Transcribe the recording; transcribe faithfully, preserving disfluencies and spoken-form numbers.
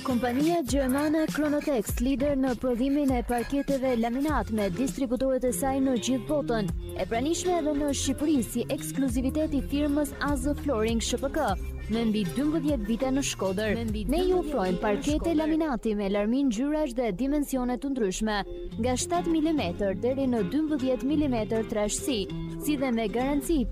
Kompania gjermane Chronotex, lider në prodhimin e parketeve laminat me distributorët e saj në gjithë botën, e pranishme edhe në Shqipëri si ekskluzivitet i firmës A Z Flooring S P K, me mbi dymbëdhjetë vite në Shkodër. Ne ju ofrojmë parkete laminati me larmin ngjyrash dhe dimensione të ndryshme, nga shtatë milimetra deri në dymbëdhjetë milimetra trashësi, si dhe me garanci